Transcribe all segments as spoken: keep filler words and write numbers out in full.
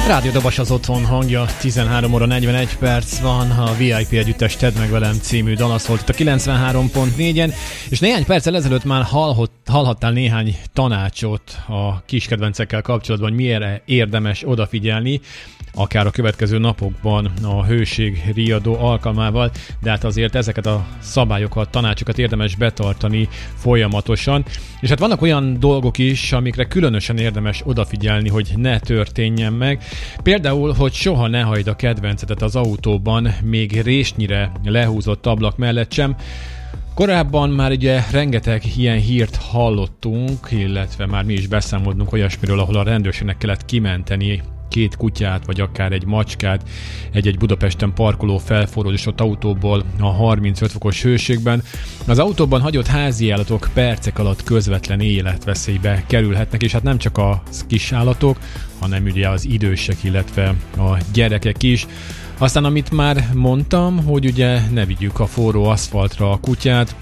Rádió Dobas az otthon hangja, tizenhárom óra negyvenegy perc van, a vé i pé együttes Tedd meg velem című dal, az volt itt a kilencvenhárom pont négyen, és néhány perccel ezelőtt már hallhat, hallhattál néhány tanácsot a kiskedvencekkel kapcsolatban, hogy miért érdemes odafigyelni, akár a következő napokban a hőség riadó alkalmával, de hát azért ezeket a szabályokat, tanácsokat érdemes betartani folyamatosan. És hát vannak olyan dolgok is, amikre különösen érdemes odafigyelni, hogy ne történjen meg. Például, hogy soha ne hagyd a kedvencedet az autóban, még résnyire lehúzott ablak mellett sem. Korábban már ugye rengeteg ilyen hírt hallottunk, illetve már mi is beszámoltunk olyasmiről, ahol a rendőrségnek kellett kimenteni két kutyát, vagy akár egy macskát egy-egy Budapesten parkoló felforródott autóból a harmincöt fokos hőségben. Az autóban hagyott házi állatok percek alatt közvetlen életveszélybe kerülhetnek, és hát nem csak a kis állatok, hanem ugye az idősek, illetve a gyerekek is. Aztán amit már mondtam, hogy ugye ne vigyük a forró aszfaltra a kutyát.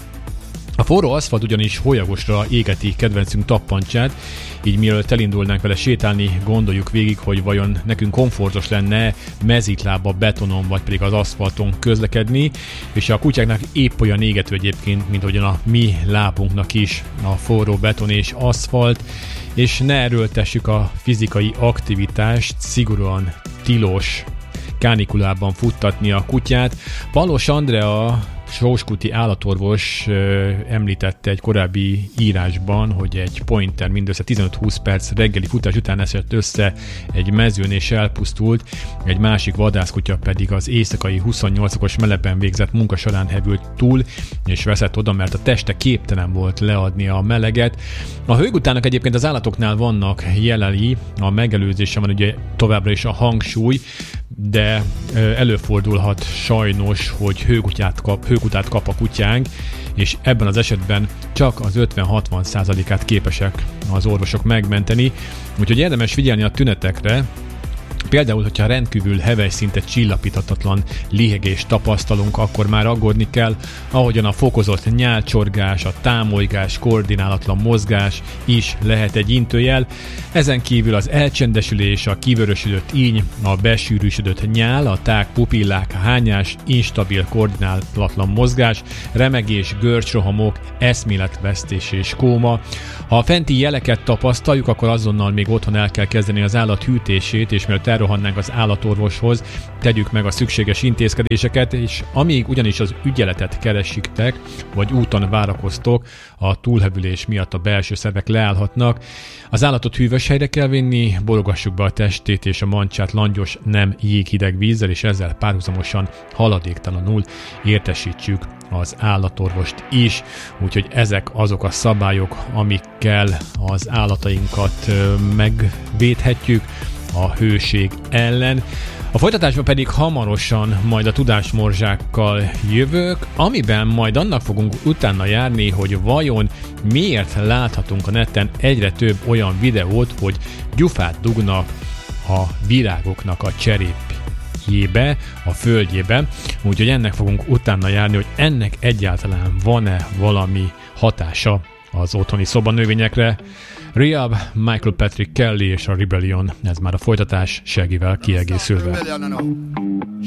A forró aszfalt ugyanis hólyagosra égeti kedvencünk tappancsát, így mielőtt elindulnánk vele sétálni, gondoljuk végig, hogy vajon nekünk komfortos lenne mezítlábba, betonon, vagy pedig az aszfalton közlekedni, és a kutyáknak épp olyan égető egyébként, mint ahogyan a mi lábunknak is a forró beton és aszfalt, és ne erőltessük a fizikai aktivitást, szigorúan tilos kánikulában futtatni a kutyát. Palos Andrea, Sóskuti állatorvos ö, említette egy korábbi írásban, hogy egy pointer mindössze tizenöt-húsz perc reggeli futás után esett össze egy mezőn és elpusztult, egy másik vadászkutya pedig az éjszakai huszonnyolc fokos melegben végzett munka során hevült túl, és veszett oda, mert a teste képtelen volt leadni a meleget. A hőgutának egyébként az állatoknál vannak jelei, a megelőzésen van ugye továbbra is a hangsúly, de előfordulhat sajnos, hogy hőkutát kap, hőkutát kap a kutyánk, és ebben az esetben csak az ötven-hatvan százalékát képesek az orvosok megmenteni, úgyhogy érdemes figyelni a tünetekre. Például, hogyha rendkívül heves, szinte csillapíthatatlan lihegést tapasztalunk, akkor már aggódni kell, ahogyan a fokozott nyálcsorgás, a támolygás, koordinálatlan mozgás is lehet egy intőjel. Ezen kívül az elcsendesülés, a kivörösödött íny, a besűrűsödött nyál, a tág pupillák, a hányás, instabil, koordinálatlan mozgás, remegés, görcsrohamok, eszméletvesztés és kóma. Ha a fenti jeleket tapasztaljuk, akkor azonnal még otthon el kell kezdeni az állat hűtését, és mielőtt elrohannánk az állatorvoshoz, tegyük meg a szükséges intézkedéseket, és amíg ugyanis az ügyeletet keresítek, vagy úton várakoztok, a túlhevülés miatt a belső szervek leállhatnak. Az állatot hűvös helyre kell vinni, borogassuk be a testét és a mancsát langyos, nem jéghideg vízzel, és ezzel párhuzamosan haladéktalanul értesítsük az állatorvost is, úgyhogy ezek azok a szabályok, amikkel az állatainkat megvédhetjük a hőség ellen. A folytatásban pedig hamarosan majd a tudásmorzsákkal jövök, amiben majd annak fogunk utána járni, hogy vajon miért láthatunk a neten egyre több olyan videót, hogy gyufát dugnak a virágoknak a cserépjébe, a földjébe, úgyhogy ennek fogunk utána járni, hogy ennek egyáltalán van-e valami hatása az otthoni szobanövényekre. Rehab, Michael Patrick Kelly és a Rebellion, ez már a folytatás Shaggyvel kiegészülve.